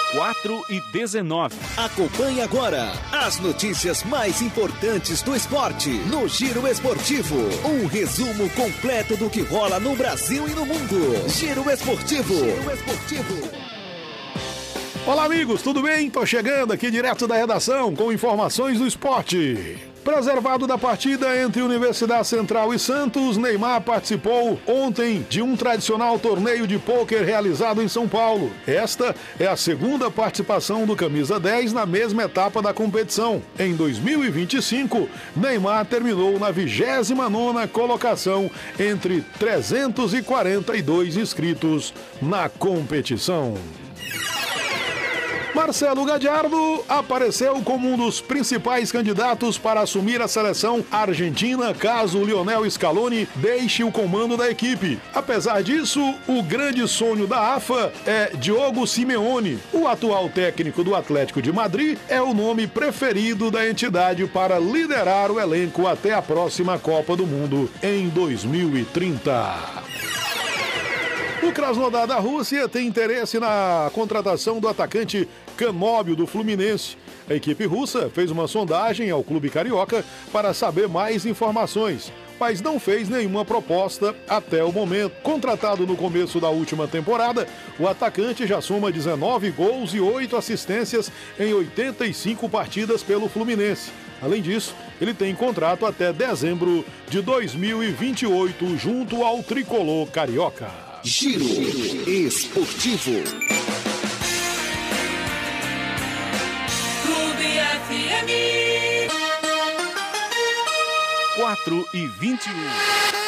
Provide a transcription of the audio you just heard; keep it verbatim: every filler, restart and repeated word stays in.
quatro e dezenove. Acompanhe agora as notícias mais importantes do esporte no Giro Esportivo. Um resumo completo do que rola no Brasil e no mundo. Giro Esportivo. Giro Esportivo. Olá, amigos, tudo bem? Tô chegando aqui direto da redação com informações do esporte. Preservado da partida entre Universidade Central e Santos, Neymar participou ontem de um tradicional torneio de pôquer realizado em São Paulo. Esta é a segunda participação do Camisa dez na mesma etapa da competição. Em dois mil e vinte e cinco, Neymar terminou na vigésima nona colocação entre trezentos e quarenta e dois inscritos na competição. Marcelo Gallardo apareceu como um dos principais candidatos para assumir a seleção argentina caso Lionel Scaloni deixe o comando da equipe. Apesar disso, o grande sonho da A F A é Diego Simeone. O atual técnico do Atlético de Madrid é o nome preferido da entidade para liderar o elenco até a próxima Copa do Mundo em dois mil e trinta. O Krasnodar da Rússia tem interesse na contratação do atacante Canóbio do Fluminense. A equipe russa fez uma sondagem ao clube carioca para saber mais informações, mas não fez nenhuma proposta até o momento. Contratado no começo da última temporada, o atacante já soma dezenove gols e oito assistências em oitenta e cinco partidas pelo Fluminense. Além disso, ele tem contrato até dezembro de dois mil e vinte e oito junto ao tricolor carioca. Giro Esportivo. Clube F M. quatro e vinte e um.